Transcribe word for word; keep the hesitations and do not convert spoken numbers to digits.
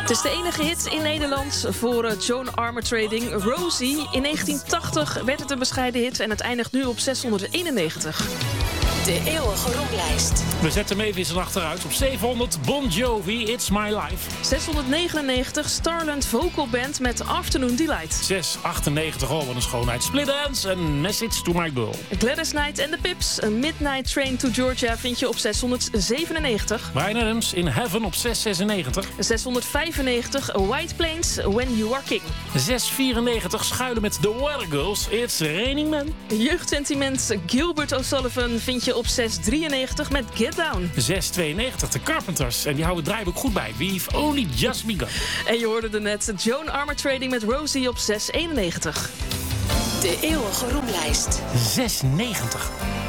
Het is de enige hit in Nederland voor Joan Armatrading, Rosie. In negentien tachtig werd het een bescheiden hit en het eindigt nu op zeshonderdeenennegentig. De eeuwige rondlijst. We zetten hem even in zijn achteruit. Op zevenhonderd Bon Jovi, It's My Life. zeshonderdnegenennegentig Starland Vocal Band met Afternoon Delight. zeshonderdachtennegentig, oh wat een schoonheid. Split Ends, een Message to My Girl. Gladys Knight en The Pips, A Midnight Train to Georgia vind je op zeshonderdzevenennegentig. Bryan Adams, In Heaven op zeshonderdzesennegentig. zeshonderdvijfennegentig White Plains, When You Are King. zeshonderdvierennegentig schuilen met The Weather Girls, It's Raining Men. Jeugdsentiment Gilbert O'Sullivan vind je op zeshonderddrieënnegentig met Get Down. zeshonderdtweeënnegentig de Carpenters, en die houden het draaiboek goed bij. We've Only Just Begun. En je hoorde er net Joan Armatrading met Rosie op zeshonderdeenennegentig. De eeuwige rondlijst. zeshonderdnegentig.